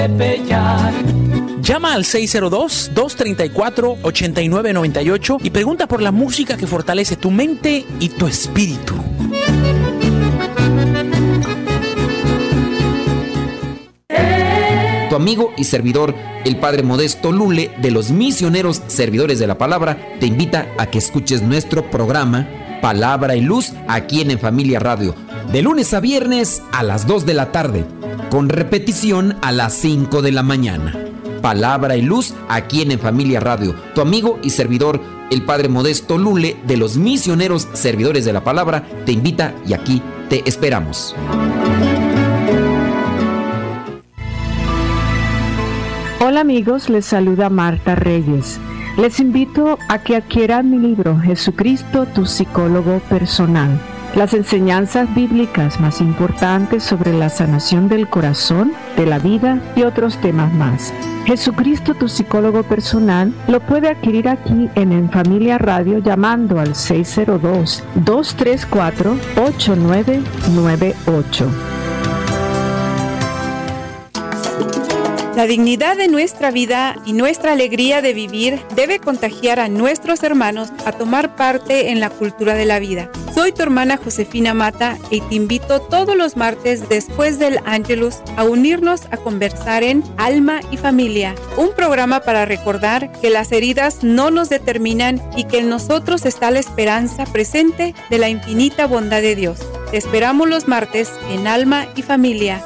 Llama al 602-234-8998 y pregunta por la música que fortalece tu mente y tu espíritu. Tu amigo y servidor, el Padre Modesto Lule, de los Misioneros Servidores de la Palabra, te invita a que escuches nuestro programa Palabra y Luz aquí en Familia Radio, de lunes a viernes a las 2 de la tarde, con repetición a las 5 de la mañana. Palabra y Luz aquí en Familia Radio. Tu amigo y servidor, el Padre Modesto Lule, de los Misioneros Servidores de la Palabra, te invita y aquí te esperamos. Hola amigos, les saluda Marta Reyes. Les invito a que adquieran mi libro Jesucristo, tu psicólogo personal. Las enseñanzas bíblicas más importantes sobre la sanación del corazón, de la vida y otros temas más. Jesucristo, tu psicólogo personal, lo puede adquirir aquí en Familia Radio llamando al 602-234-8998. La dignidad de nuestra vida y nuestra alegría de vivir debe contagiar a nuestros hermanos a tomar parte en la cultura de la vida. Soy tu hermana Josefina Mata y te invito todos los martes después del Ángelus a unirnos a conversar en Alma y Familia, un programa para recordar que las heridas no nos determinan y que en nosotros está la esperanza presente de la infinita bondad de Dios. Te esperamos los martes en Alma y Familia.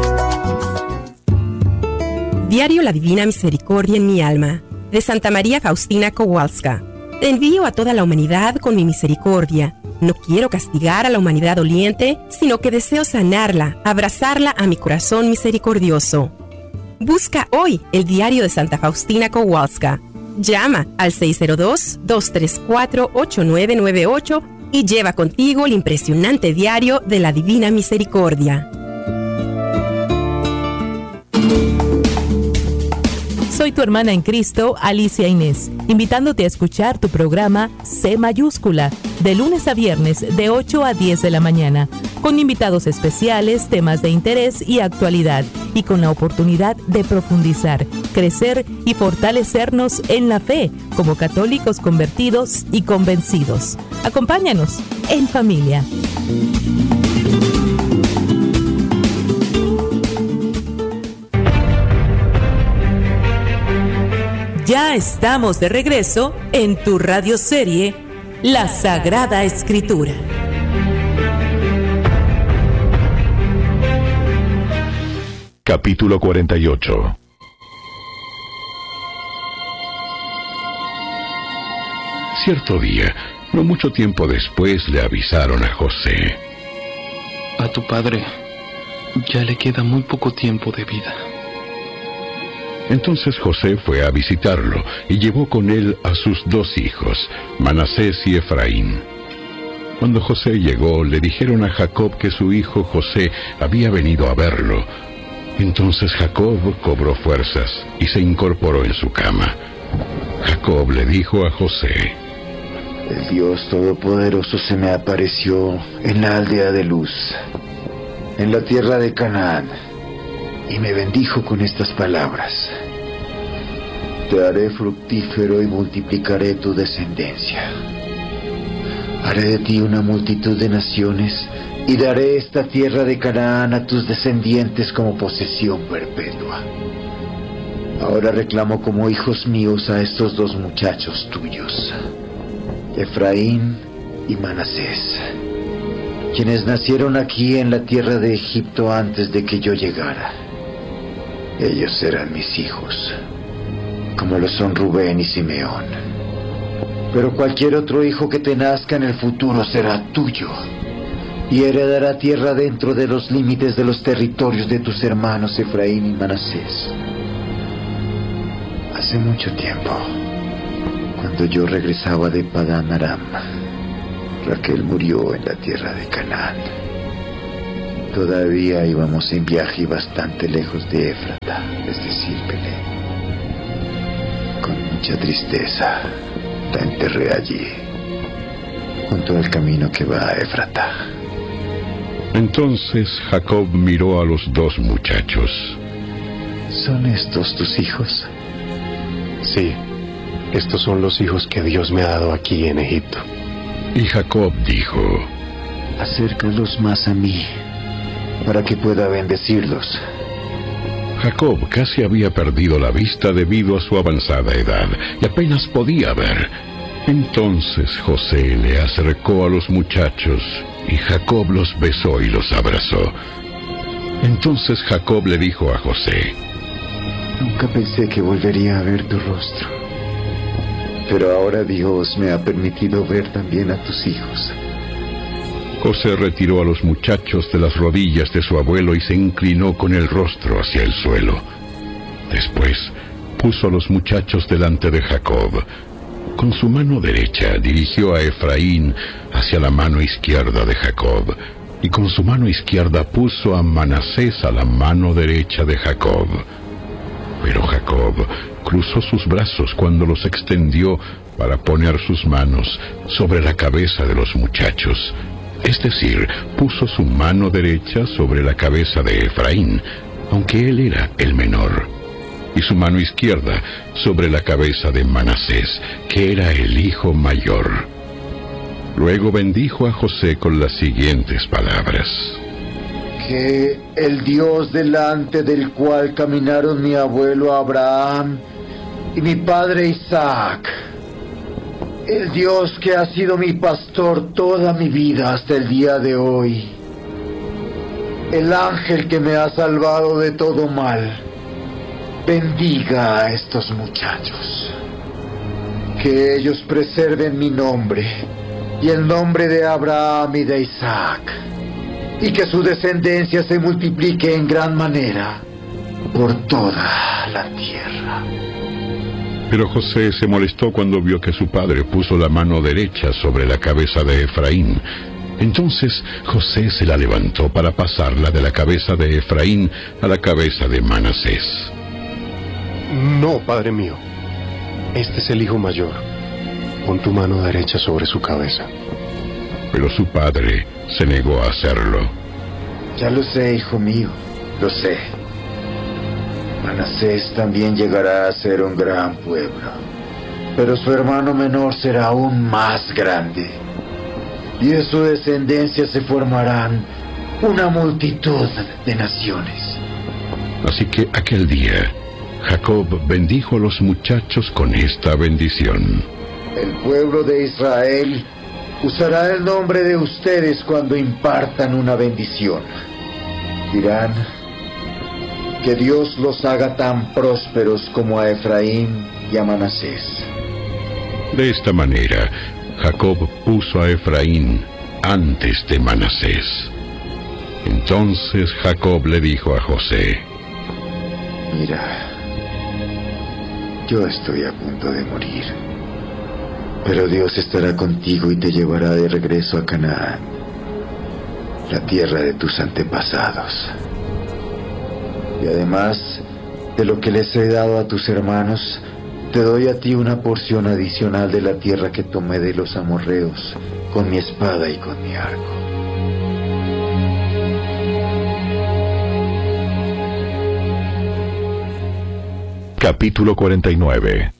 Diario La Divina Misericordia en mi alma, de Santa María Faustina Kowalska. Te envío a toda la humanidad con mi misericordia. No quiero castigar a la humanidad doliente, sino que deseo sanarla, abrazarla a mi corazón misericordioso. Busca hoy el diario de Santa Faustina Kowalska. Llama al 602-234-8998 y lleva contigo el impresionante diario de la Divina Misericordia. Soy tu hermana en Cristo, Alicia Inés, invitándote a escuchar tu programa C Mayúscula, de lunes a viernes de 8 a 10 de la mañana, con invitados especiales, temas de interés y actualidad, y con la oportunidad de profundizar, crecer y fortalecernos en la fe, como católicos convertidos y convencidos. Acompáñanos en familia. Ya estamos de regreso en tu radioserie La Sagrada Escritura. Capítulo 48. Cierto día, no mucho tiempo después, le avisaron a José: a tu padre ya le queda muy poco tiempo de vida. Entonces José fue a visitarlo y llevó con él a sus 2 hijos, Manasés y Efraín. Cuando José llegó, le dijeron a Jacob que su hijo José había venido a verlo. Entonces Jacob cobró fuerzas y se incorporó en su cama. Jacob le dijo a José: el Dios Todopoderoso se me apareció en la aldea de Luz, en la tierra de Canaán, y me bendijo con estas palabras: te haré fructífero y multiplicaré tu descendencia. Haré de ti una multitud de naciones y daré esta tierra de Canaán a tus descendientes como posesión perpetua. Ahora reclamo como hijos míos a estos 2 muchachos tuyos, Efraín y Manasés, quienes nacieron aquí en la tierra de Egipto antes de que yo llegara. Ellos serán mis hijos, como lo son Rubén y Simeón. Pero cualquier otro hijo que te nazca en el futuro será tuyo, y heredará tierra dentro de los límites de los territorios de tus hermanos Efraín y Manasés. Hace mucho tiempo, cuando yo regresaba de Padán Aram, Raquel murió en la tierra de Canaán. Todavía íbamos en viaje bastante lejos de Éfrata, es decir, Belén. Con mucha tristeza la enterré allí, junto al camino que va a Éfrata. Entonces Jacob miró a los 2 muchachos. ¿Son estos tus hijos? Sí, estos son los hijos que Dios me ha dado aquí en Egipto. Y Jacob dijo: acércalos más a mí, para que pueda bendecirlos. Jacob casi había perdido la vista debido a su avanzada edad, y apenas podía ver. Entonces José le acercó a los muchachos, y Jacob los besó y los abrazó. Entonces Jacob le dijo a José: nunca pensé que volvería a ver tu rostro, pero ahora Dios me ha permitido ver también a tus hijos. José retiró a los muchachos de las rodillas de su abuelo y se inclinó con el rostro hacia el suelo. Después puso a los muchachos delante de Jacob. Con su mano derecha dirigió a Efraín hacia la mano izquierda de Jacob, y con su mano izquierda puso a Manasés a la mano derecha de Jacob. Pero Jacob cruzó sus brazos cuando los extendió para poner sus manos sobre la cabeza de los muchachos. Es decir, puso su mano derecha sobre la cabeza de Efraín, aunque él era el menor, y su mano izquierda sobre la cabeza de Manasés, que era el hijo mayor. Luego bendijo a José con las siguientes palabras: que el Dios delante del cual caminaron mi abuelo Abraham y mi padre Isaac, el Dios que ha sido mi pastor toda mi vida hasta el día de hoy, el ángel que me ha salvado de todo mal, bendiga a estos muchachos. Que ellos preserven mi nombre y el nombre de Abraham y de Isaac, y que su descendencia se multiplique en gran manera por toda la tierra. Pero José se molestó cuando vio que su padre puso la mano derecha sobre la cabeza de Efraín. Entonces José se la levantó para pasarla de la cabeza de Efraín a la cabeza de Manasés. No, padre mío. Este es el hijo mayor. Pon tu mano derecha sobre su cabeza. Pero su padre se negó a hacerlo. Ya lo sé, hijo mío, lo sé. Manasés también llegará a ser un gran pueblo, pero su hermano menor será aún más grande, y de su descendencia se formarán una multitud de naciones. Así que aquel día, Jacob bendijo a los muchachos con esta bendición: el pueblo de Israel usará el nombre de ustedes cuando impartan una bendición. Dirán: que Dios los haga tan prósperos como a Efraín y a Manasés. De esta manera, Jacob puso a Efraín antes de Manasés. Entonces Jacob le dijo a José: mira, yo estoy a punto de morir, pero Dios estará contigo y te llevará de regreso a Canaán, la tierra de tus antepasados. Y además de lo que les he dado a tus hermanos, te doy a ti una porción adicional de la tierra que tomé de los amorreos, con mi espada y con mi arco. Capítulo 49.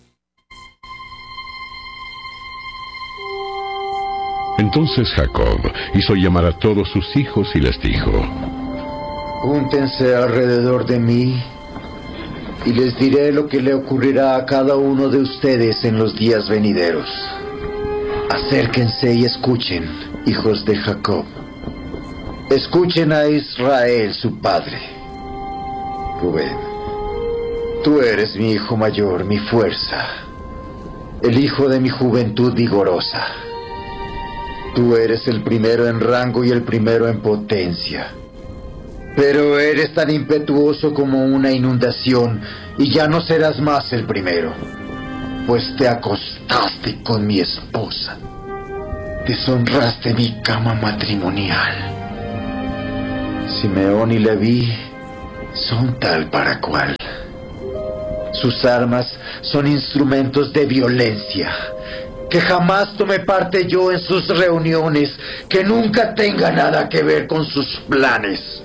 Entonces Jacob hizo llamar a todos sus hijos y les dijo: júntense alrededor de mí, y les diré lo que le ocurrirá a cada uno de ustedes en los días venideros. Acérquense y escuchen, hijos de Jacob. Escuchen a Israel, su padre. Rubén, tú eres mi hijo mayor, mi fuerza, el hijo de mi juventud vigorosa. Tú eres el primero en rango y el primero en potencia. Pero eres tan impetuoso como una inundación, y ya no serás más el primero, pues te acostaste con mi esposa, deshonraste mi cama matrimonial. Simeón y Leví son tal para cual. Sus armas son instrumentos de violencia. Que jamás tome parte yo en sus reuniones, que nunca tenga nada que ver con sus planes.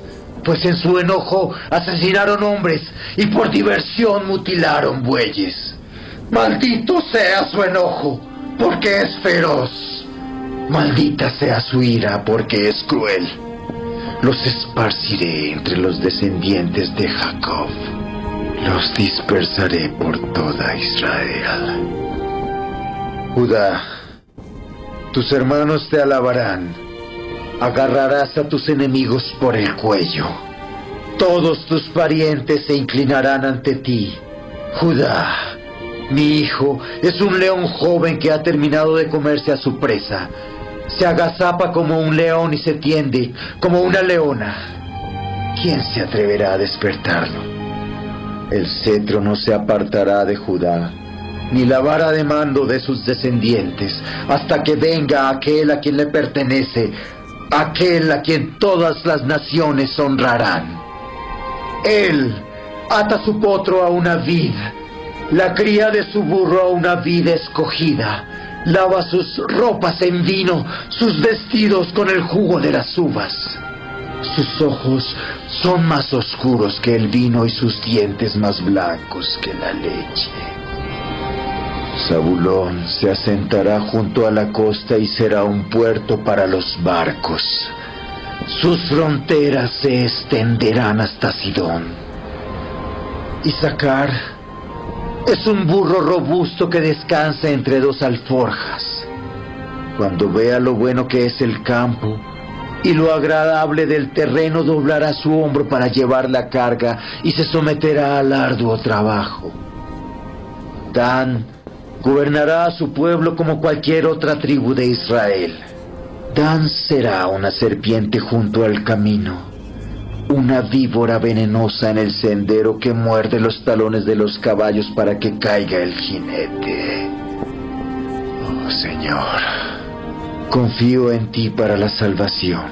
pues en su enojo asesinaron hombres y por diversión mutilaron bueyes. Maldito sea su enojo, porque es feroz. Maldita sea su ira, porque es cruel. Los esparciré entre los descendientes de Jacob. Los dispersaré por toda Israel. Judá, tus hermanos te alabarán. Agarrarás a tus enemigos por el cuello. Todos tus parientes se inclinarán ante ti. Judá, mi hijo es un león joven que ha terminado de comerse a su presa. Se agazapa como un león y se tiende como una leona. ¿Quién se atreverá a despertarlo? El cetro no se apartará de Judá, ni la vara de mando de sus descendientes, hasta que venga aquel a quien le pertenece, aquel a quien todas las naciones honrarán. Él ata su potro a una vid, la cría de su burro a una vid escogida. Lava sus ropas en vino, sus vestidos con el jugo de las uvas. Sus ojos son más oscuros que el vino y sus dientes más blancos que la leche. Zabulón se asentará junto a la costa y será un puerto para los barcos. Sus fronteras se extenderán hasta Sidón. Isaacar es un burro robusto que descansa entre dos alforjas. Cuando vea lo bueno que es el campo y lo agradable del terreno, doblará su hombro para llevar la carga y se someterá al arduo trabajo. Dan gobernará a su pueblo como cualquier otra tribu de Israel. Dan será una serpiente junto al camino, una víbora venenosa en el sendero que muerde los talones de los caballos para que caiga el jinete. Oh Señor, confío en ti para la salvación.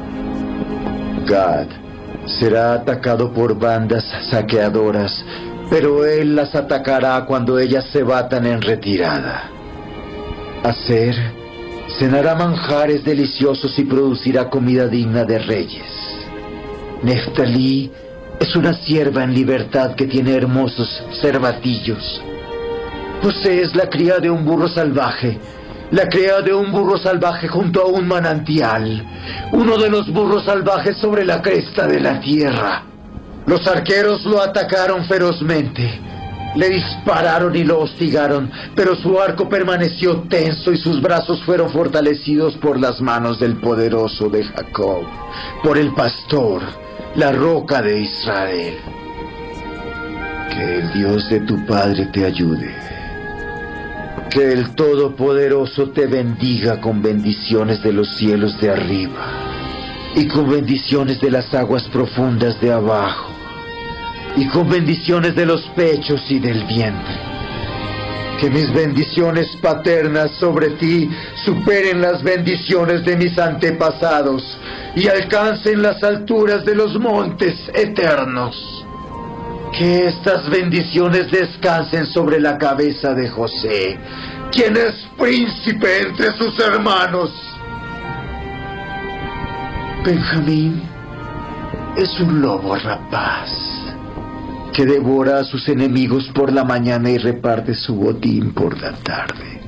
Gad será atacado por bandas saqueadoras, pero él las atacará cuando ellas se batan en retirada. Aser cenará manjares deliciosos y producirá comida digna de reyes. Neftalí es una sierva en libertad que tiene hermosos cervatillos. Posees la cría de un burro salvaje, la cría de un burro salvaje junto a un manantial, uno de los burros salvajes sobre la cresta de la tierra. Los arqueros lo atacaron ferozmente, le dispararon y lo hostigaron, pero su arco permaneció tenso y sus brazos fueron fortalecidos por las manos del poderoso de Jacob, por el pastor, la roca de Israel. Que el Dios de tu padre te ayude. Que el Todopoderoso te bendiga con bendiciones de los cielos de arriba y con bendiciones de las aguas profundas de abajo y con bendiciones de los pechos y del vientre. Que mis bendiciones paternas sobre ti superen las bendiciones de mis antepasados y alcancen las alturas de los montes eternos. Que estas bendiciones descansen sobre la cabeza de José, quien es príncipe entre sus hermanos. Benjamín es un lobo rapaz que devora a sus enemigos por la mañana y reparte su botín por la tarde.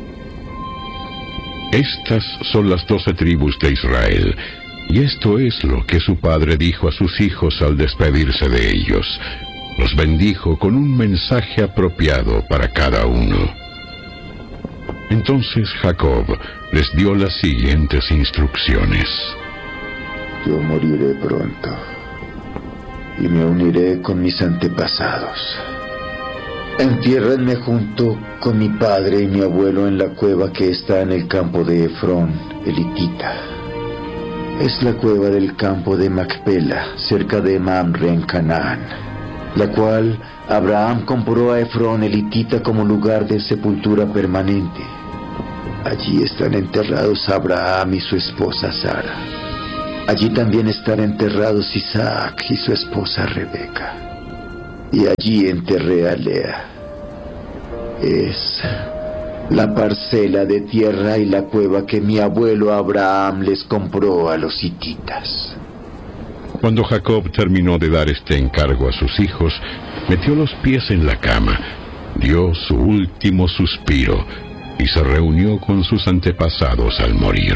Estas son las 12 tribus de Israel, y esto es lo que su padre dijo a sus hijos al despedirse de ellos. Los bendijo con un mensaje apropiado para cada uno. Entonces Jacob les dio las siguientes instrucciones. Yo moriré pronto y me uniré con mis antepasados. Entiérrenme junto con mi padre y mi abuelo en la cueva que está en el campo de Efrón, el hitita. Es la cueva del campo de Macpela, cerca de Mamre en Canaán, la cual Abraham compró a Efrón el hitita como lugar de sepultura permanente. Allí están enterrados Abraham y su esposa Sara. Allí también están enterrados Isaac y su esposa Rebeca. Y allí enterré a Lea. Es la parcela de tierra y la cueva que mi abuelo Abraham les compró a los hititas. Cuando Jacob terminó de dar este encargo a sus hijos, metió los pies en la cama, dio su último suspiro y se reunió con sus antepasados al morir.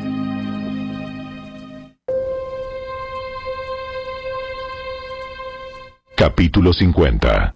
Capítulo 50.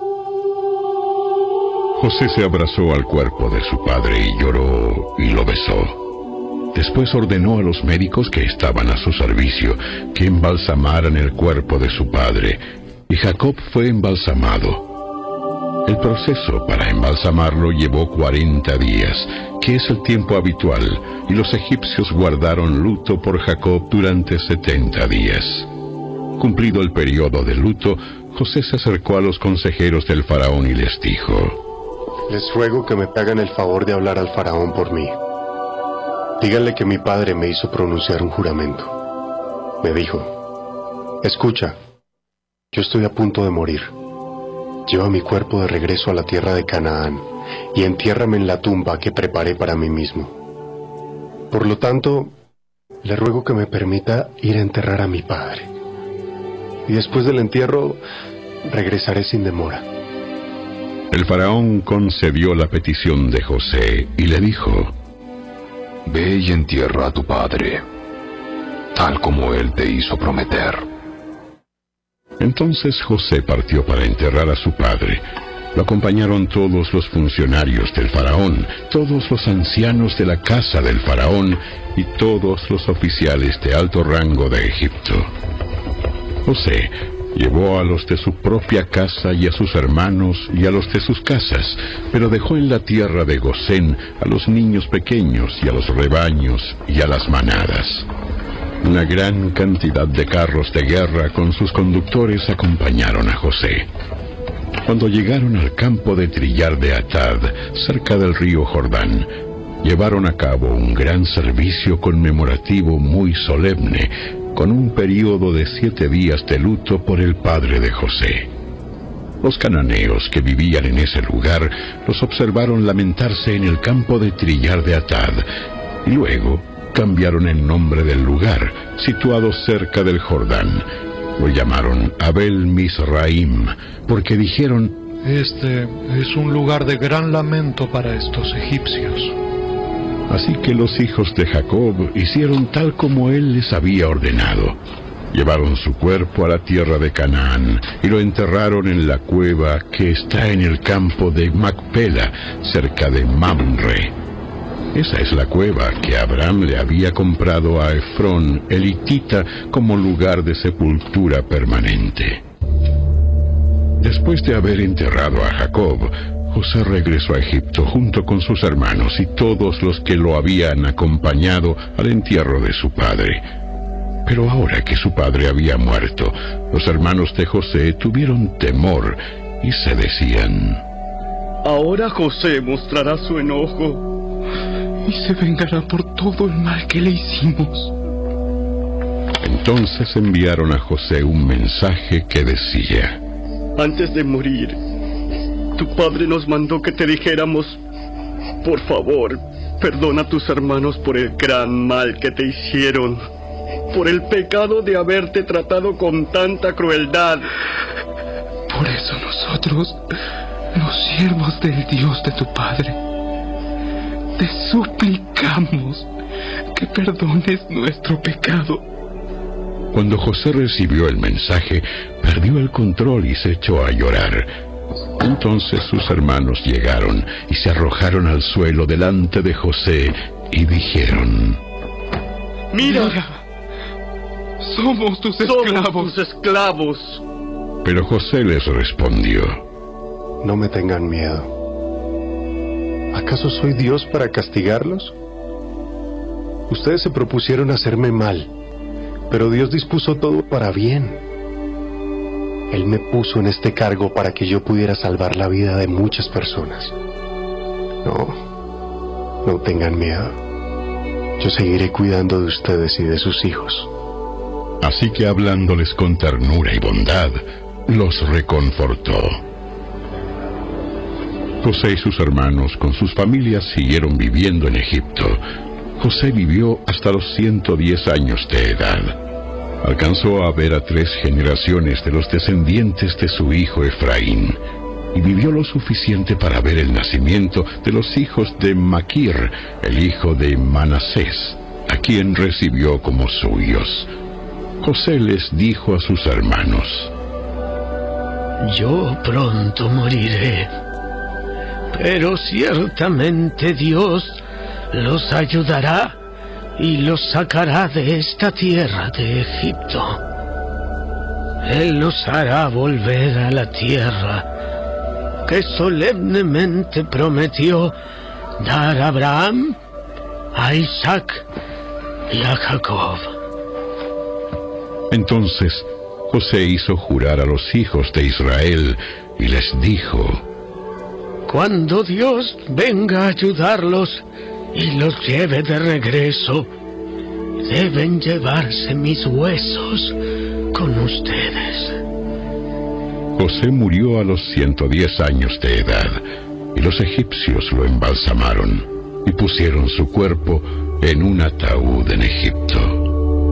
José se abrazó al cuerpo de su padre y lloró y lo besó. Después ordenó a los médicos que estaban a su servicio que embalsamaran el cuerpo de su padre, y Jacob fue embalsamado. El proceso para embalsamarlo llevó 40 días, que es el tiempo habitual, y los egipcios guardaron luto por Jacob durante 70 días. Cumplido el periodo de luto, José se acercó a los consejeros del faraón y les dijo: Les ruego que me hagan el favor de hablar al faraón por mí. Díganle que mi padre me hizo pronunciar un juramento. Me dijo: escucha, yo estoy a punto de morir. Lleva mi cuerpo de regreso a la tierra de Canaán y entiérrame en la tumba que preparé para mí mismo. Por lo tanto, le ruego que me permita ir a enterrar a mi padre. Y después del entierro, regresaré sin demora. El faraón concedió la petición de José y le dijo: Ve y entierra a tu padre, tal como él te hizo prometer. Entonces José partió para enterrar a su padre. Lo acompañaron todos los funcionarios del faraón, todos los ancianos de la casa del faraón y todos los oficiales de alto rango de Egipto. José llevó a los de su propia casa y a sus hermanos y a los de sus casas, pero dejó en la tierra de Gosén a los niños pequeños y a los rebaños y a las manadas. Una gran cantidad de carros de guerra con sus conductores acompañaron a José. Cuando llegaron al campo de trillar de Atad, cerca del río Jordán, llevaron a cabo un gran servicio conmemorativo muy solemne, con un período de 7 días de luto por el padre de José. Los cananeos que vivían en ese lugar los observaron lamentarse en el campo de trillar de Atad, y luego cambiaron el nombre del lugar, situado cerca del Jordán. Lo llamaron Abel Mizraim, porque dijeron: Este es un lugar de gran lamento para estos egipcios. Así que los hijos de Jacob hicieron tal como él les había ordenado. Llevaron su cuerpo a la tierra de Canaán y lo enterraron en la cueva que está en el campo de Macpela, cerca de Mamre. Esa es la cueva que Abraham le había comprado a Efrón, el hitita, como lugar de sepultura permanente. Después de haber enterrado a Jacob, José regresó a Egipto junto con sus hermanos y todos los que lo habían acompañado al entierro de su padre. Pero ahora que su padre había muerto, los hermanos de José tuvieron temor y se decían: Ahora José mostrará su enojo y se vengará por todo el mal que le hicimos. Entonces enviaron a José un mensaje que decía: Antes de morir, tu padre nos mandó que te dijéramos: por favor, perdona a tus hermanos por el gran mal que te hicieron, por el pecado de haberte tratado con tanta crueldad. Por eso nosotros, los siervos del Dios de tu padre, te suplicamos que perdones nuestro pecado. Cuando José recibió el mensaje, perdió el control y se echó a llorar. Entonces sus hermanos llegaron y se arrojaron al suelo delante de José y dijeron: ¡Mira! ¡Somos tus esclavos! Pero José les respondió: No me tengan miedo. ¿Acaso soy Dios para castigarlos? Ustedes se propusieron hacerme mal, pero Dios dispuso todo para bien. Él me puso en este cargo para que yo pudiera salvar la vida de muchas personas. No tengan miedo. Yo seguiré cuidando de ustedes y de sus hijos. Así que hablándoles con ternura y bondad, los reconfortó. José y sus hermanos con sus familias siguieron viviendo en Egipto. José vivió hasta los 110 años de edad. Alcanzó a ver a 3 generaciones de los descendientes de su hijo Efraín, y vivió lo suficiente para ver el nacimiento de los hijos de Maquir, el hijo de Manasés, a quien recibió como suyos. José les dijo a sus hermanos: yo pronto moriré, pero ciertamente Dios los ayudará y los sacará de esta tierra de Egipto. Él los hará volver a la tierra que solemnemente prometió dar a Abraham, a Isaac y a Jacob. Entonces José hizo jurar a los hijos de Israel y les dijo: cuando Dios venga a ayudarlos y los lleve de regreso, deben llevarse mis huesos con ustedes. José murió a los 110 años de edad, y los egipcios lo embalsamaron y pusieron su cuerpo en un ataúd en Egipto.